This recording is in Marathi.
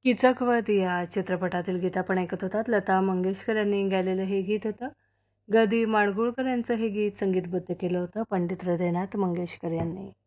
किचकवत या चित्रपटातील गीत आपण ऐकत होतात. लता मंगेशकर यांनी गायलेलं हे गीत होतं. ग. दी. माडगूळकर यांचं हे गीत संगीतबद्ध केलं होतं पंडित हृदयनाथ मंगेशकर यांनी.